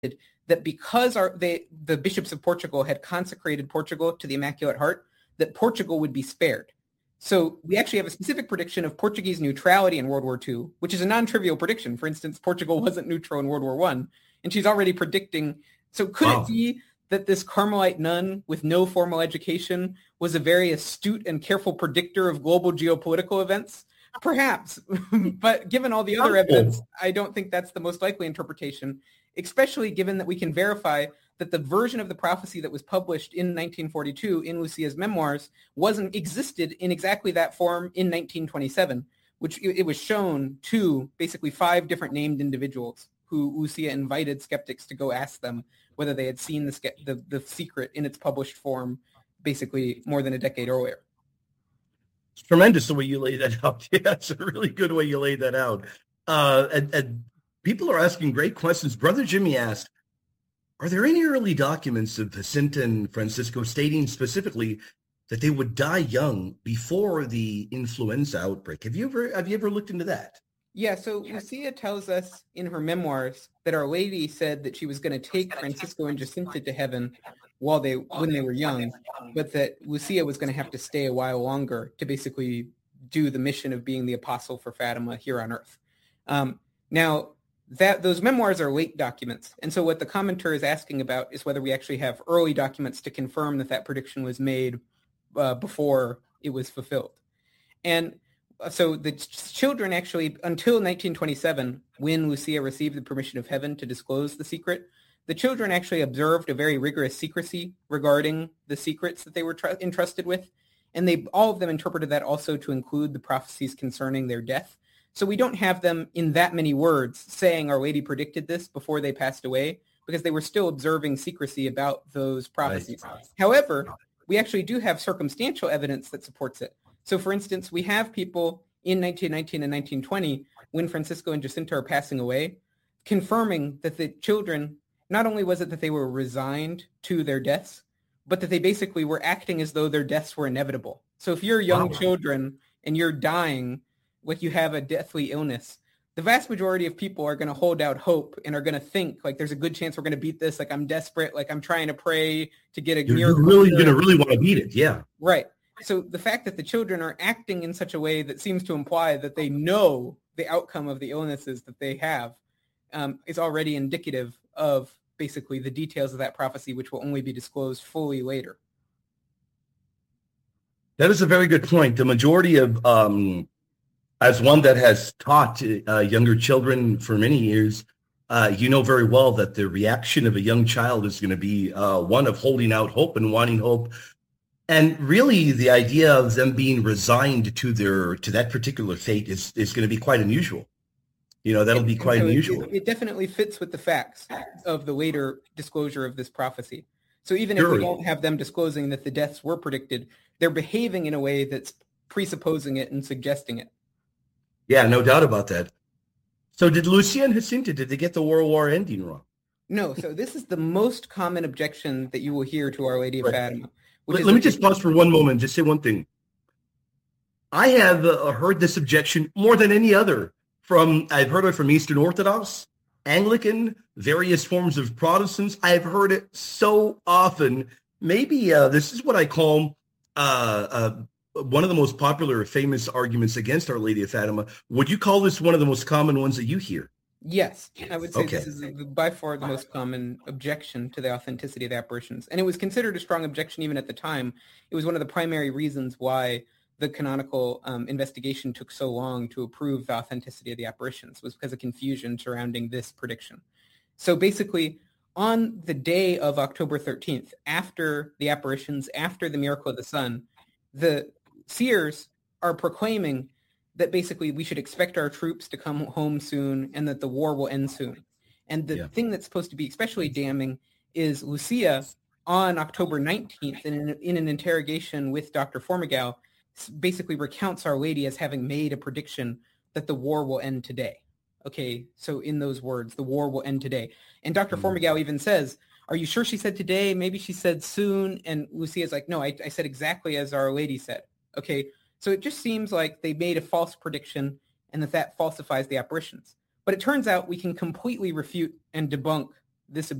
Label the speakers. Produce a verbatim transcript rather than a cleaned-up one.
Speaker 1: that because our they the bishops of Portugal had consecrated Portugal to the Immaculate Heart, that Portugal would be spared. So we actually have a specific prediction of Portuguese neutrality in World War Two, which is a non-trivial prediction. For instance, Portugal wasn't neutral in World War One, and she's already predicting. So could wow. it be that this Carmelite nun with no formal education was a very astute and careful predictor of global geopolitical events? Perhaps, but given all the other evidence, I don't think that's the most likely interpretation, especially given that we can verify that the version of the prophecy that was published in nineteen forty-two in Lucia's memoirs wasn't existed in exactly that form in nineteen twenty-seven, which it was shown to basically five different named individuals who Lucia invited skeptics to go ask them whether they had seen the, the, the secret in its published form basically more than a decade earlier.
Speaker 2: It's tremendous the way you lay that out. Yeah, it's a really good way you laid that out. Uh, and, and people are asking great questions. Brother Jimmy asked, are there any early documents of Jacinta and Francisco stating specifically that they would die young before the influenza outbreak? Have you ever have you ever looked into that?
Speaker 1: Yeah, so Lucia tells us in her memoirs that Our Lady said that she was going to take Francisco and Jacinta to heaven while they when they were young, but that Lucia was going to have to stay a while longer to basically do the mission of being the apostle for Fatima here on earth. Um, now, that those memoirs are late documents, and so what the commenter is asking about is whether we actually have early documents to confirm that that prediction was made uh, before it was fulfilled. And so the children actually, until nineteen twenty-seven, when Lucia received the permission of heaven to disclose the secret, the children actually observed a very rigorous secrecy regarding the secrets that they were tr- entrusted with, and they all of them interpreted that also to include the prophecies concerning their death. So we don't have them in that many words saying Our Lady predicted this before they passed away, because they were still observing secrecy about those prophecies. Right. However, we actually do have circumstantial evidence that supports it. So, for instance, we have people in nineteen nineteen and nineteen twenty, when Francisco and Jacinta are passing away, confirming that the children, not only was it that they were resigned to their deaths, but that they basically were acting as though their deaths were inevitable. So if you're young wow. children and you're dying, like you have a deathly illness, the vast majority of people are going to hold out hope and are going to think like there's a good chance we're going to beat this. Like I'm desperate. Like I'm trying to pray to get a
Speaker 2: you're,
Speaker 1: miracle.
Speaker 2: You're really going to really want to beat it. Yeah.
Speaker 1: Right. So the fact that the children are acting in such a way that seems to imply that they know the outcome of the illnesses that they have um, is already indicative of basically the details of that prophecy, which will only be disclosed fully later.
Speaker 2: That is a very good point. The majority of, um, as one that has taught uh, younger children for many years, uh, you know very well that the reaction of a young child is going to be uh, one of holding out hope and wanting hope. And really, the idea of them being resigned to their to that particular fate is, is going to be quite unusual. You know, that'll be quite so unusual.
Speaker 1: It, it definitely fits with the facts of the later disclosure of this prophecy. So even sure. if we don't have them disclosing that the deaths were predicted, they're behaving in a way that's presupposing it and suggesting it.
Speaker 2: Yeah, no doubt about that. So did Lucia and Jacinta, did they get the World War ending wrong?
Speaker 1: No. So this is the most common objection that you will hear to Our Lady of right. Fatima.
Speaker 2: Let, let me just pause for one moment and just say one thing. I have uh, heard this objection more than any other from, I've heard it from Eastern Orthodox, Anglican, various forms of Protestants. I've heard it so often. Maybe uh, this is what I call uh, uh, one of the most popular, famous arguments against Our Lady of Fatima. Would you call this one of the most common ones that you hear?
Speaker 1: Yes, I would say
Speaker 2: okay.
Speaker 1: this is by far the most common objection to the authenticity of the apparitions. And it was considered a strong objection even at the time. It was one of the primary reasons why the canonical um, investigation took so long to approve the authenticity of the apparitions, was because of confusion surrounding this prediction. So basically, on the day of October thirteenth, after the apparitions, after the miracle of the sun, the seers are proclaiming that basically we should expect our troops to come home soon and that the war will end soon. And the yeah. thing that's supposed to be especially damning is Lucia on October nineteenth in an, in an interrogation with Doctor Formigal basically recounts Our Lady as having made a prediction that the war will end today. Okay, so in those words, the war will end today. And Doctor Mm-hmm. Formigal even says, are you sure she said today? Maybe she said soon. And Lucia's like, no, I, I said exactly as Our Lady said. Okay, so it just seems like they made a false prediction and that that falsifies the apparitions. But it turns out we can completely refute and debunk this